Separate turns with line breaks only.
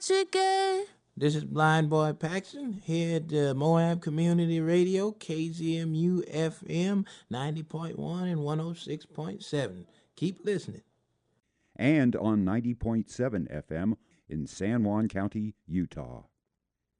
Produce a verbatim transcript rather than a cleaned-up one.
Chicken. This is Blind Boy Paxton here at uh, Moab Community Radio, K Z M U F M ninety point one and one oh six point seven. Keep listening.
And on ninety point seven F M in San Juan County, Utah.